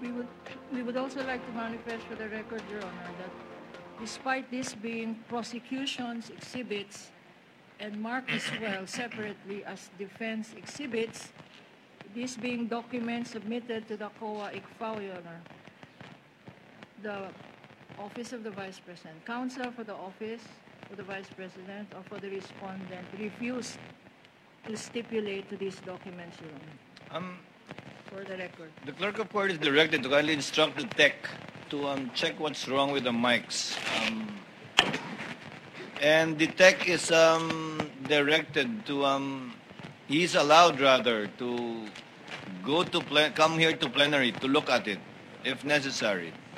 We would, we would also like to manifest for the record, Your Honor, that despite this being prosecution's exhibits and marked as well separately as defense exhibits, this being documents submitted to the COA ICFAO, Your Honor, the Office of the Vice President, counsel for the Office of the Vice President or for the respondent refused to stipulate to these documents, Your Honor. For the record. The clerk of court is directed to kindly instruct the tech to check what's wrong with the mics. And the tech is directed to, he's allowed rather to go to come here to plenary to look at it if necessary.